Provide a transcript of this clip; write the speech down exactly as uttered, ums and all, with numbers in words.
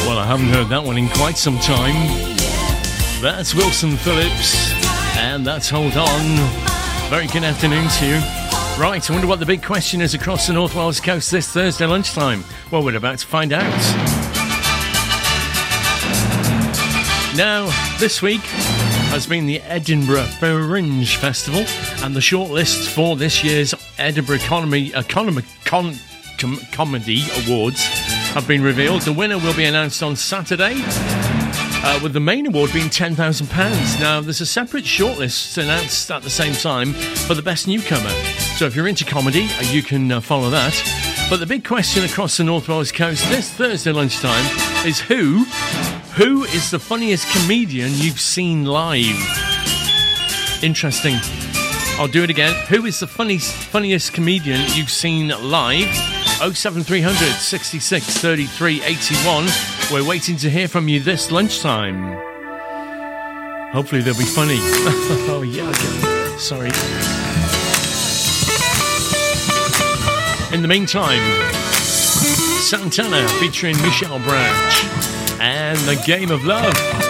Well, I haven't heard that one in quite some time. That's Wilson Phillips, and that's Hold On. Very good afternoon to you. Right, I wonder what the big question is across the North Wales coast this Thursday lunchtime. Well, we're about to find out. Now, this week has been the Edinburgh Fringe Festival, and the shortlist for this year's Edinburgh Economy, Economy Con, Com, Comedy Awards have been revealed. The winner will be announced on Saturday, uh, with the main award being ten thousand pounds. Now, there's a separate shortlist announced at the same time for the best newcomer. So if you're into comedy, uh, you can uh, follow that. But the big question across the North Wales coast this Thursday lunchtime is who, who is the funniest comedian you've seen live? Interesting. I'll do it again. Who is the funniest, funniest comedian you've seen live? oh seven three hundred, sixty-six, thirty-three, eighty-one. We're waiting to hear from you this lunchtime. Hopefully they'll be funny. Oh, yeah, okay. Sorry. In the meantime, Santana featuring Michelle Branch and The Game of Love.